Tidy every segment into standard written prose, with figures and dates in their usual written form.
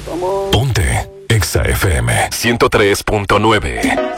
Ponte Exa FM 103.9.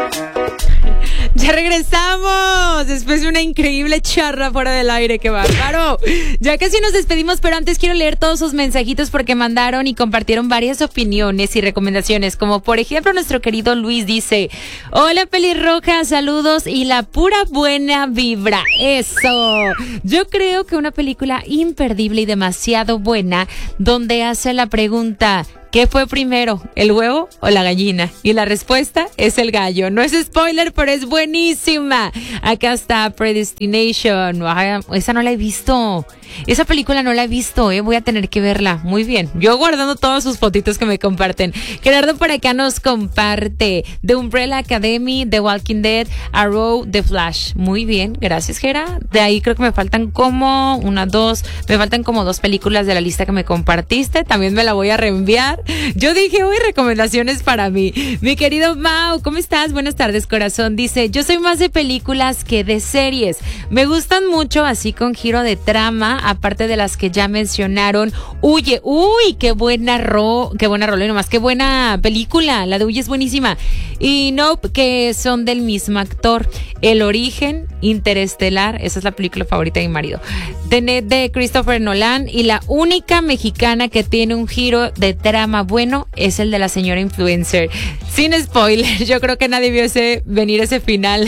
Ya regresamos después de una increíble charla fuera del aire, qué bárbaro. Ya casi nos despedimos, pero antes quiero leer todos sus mensajitos porque mandaron y compartieron varias opiniones y recomendaciones, como por ejemplo nuestro querido Luis dice: hola pelirroja, saludos y la pura buena vibra. Eso. Yo creo que una película imperdible y demasiado buena donde hace la pregunta: ¿qué fue primero, el huevo o la gallina? Y la respuesta es el gallo. No es spoiler, pero es buenísima. Acá está Predestination. Ay, esa no la he visto. Esa película no la he visto, voy a tener que verla. Muy bien. Yo guardando todas sus fotitos que me comparten. Gerardo por acá nos comparte The Umbrella Academy, The Walking Dead, Arrow, The Flash. Muy bien, gracias, Gera. De ahí creo que me faltan como me faltan como 2 películas de la lista que me compartiste. También me la voy a reenviar. Yo dije, uy, recomendaciones para mí. Mi querido Mau, ¿cómo estás? Buenas tardes, corazón. Dice: yo soy más de películas que de series. Me gustan mucho así con giro de trama, aparte de las que ya mencionaron. Huye, uy, qué buena rola, y nomás qué buena película. La de Huye es buenísima. Y Nope, que son del mismo actor. El Origen, Interestelar, esa es la película favorita de mi marido. Tenet de Christopher Nolan, y la única mexicana que tiene un giro de trama bueno es el de la señora influencer. Sin spoiler, yo creo que nadie vio venir ese final.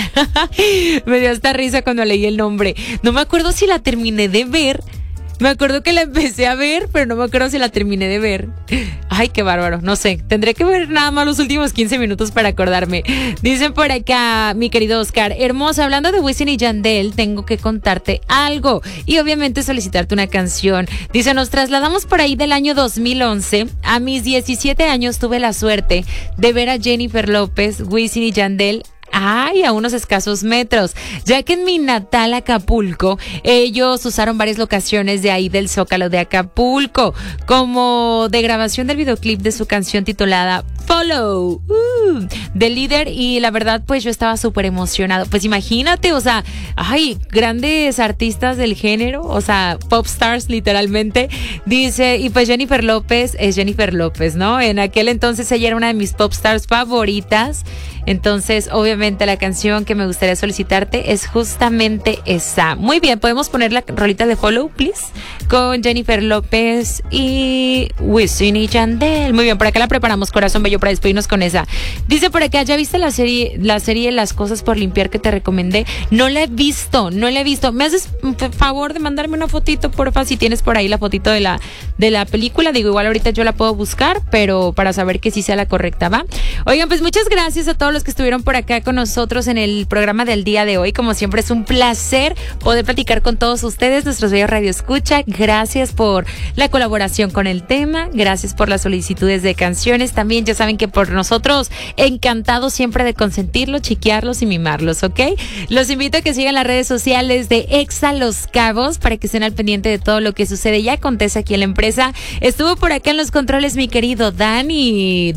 Me dio hasta risa cuando leí el nombre. No me acuerdo si la terminé de ver. Me acuerdo que la empecé a ver, pero no me acuerdo si la terminé de ver. Ay, qué bárbaro. No sé. Tendré que ver nada más los últimos 15 minutos para acordarme. Dicen por acá, mi querido Oscar: hermosa, hablando de Wisin y Yandel, tengo que contarte algo. Y obviamente solicitarte una canción. Dice: nos trasladamos por ahí del año 2011. A mis 17 años tuve la suerte de ver a Jennifer López, Wisin y Yandel a unos escasos metros, ya que en mi natal Acapulco ellos usaron varias locaciones de ahí del Zócalo de Acapulco como de grabación del videoclip de su canción titulada Follow, de Líder, y la verdad pues yo estaba súper emocionado. Pues imagínate, o sea, grandes artistas del género, o sea, pop stars literalmente. Dice, y pues Jennifer López es Jennifer López, ¿no? En aquel entonces ella era una de mis pop stars favoritas. Entonces, obviamente la canción que me gustaría solicitarte es justamente esa. Muy bien, podemos poner la rolita de Follow, please, con Jennifer López y Wisin y Yandel. Muy bien, por acá la preparamos, corazón bello, para despedirnos con esa. Dice por acá: ¿ya viste la serie Las cosas por limpiar que te recomendé? No la he visto. ¿Me haces favor de mandarme una fotito, porfa, si tienes por ahí la fotito de la película? Digo, igual ahorita yo la puedo buscar, pero para saber que sí sea la correcta, ¿va? Oigan, pues muchas gracias a todos los que estuvieron por acá con nosotros en el programa del día de hoy. Como siempre es un placer poder platicar con todos ustedes, nuestros bellos Radio Escucha. Gracias por la colaboración con el tema, gracias por las solicitudes de canciones. También ya saben que por nosotros encantados siempre de consentirlos, chiquearlos y mimarlos, ¿ok? Los invito a que sigan las redes sociales de Exa Los Cabos para que estén al pendiente de todo lo que sucede y acontece aquí en la empresa. Estuvo por acá en los controles mi querido Dani,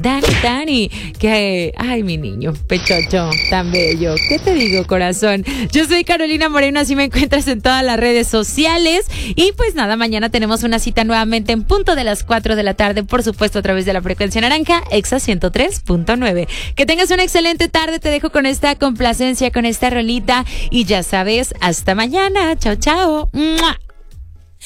que, ay, mi niño pechocho, tan bello. ¿Qué te digo, corazón? Yo soy Carolina Moreno, así me encuentras en todas las redes sociales. Y pues nada, mañana tenemos una cita nuevamente en punto de las 4 de la tarde, por supuesto a través de la frecuencia naranja, Exa 103.9. Que tengas una excelente tarde, te dejo con esta complacencia, con esta rolita. Y ya sabes, hasta mañana. Chao, chao. ¡Mua!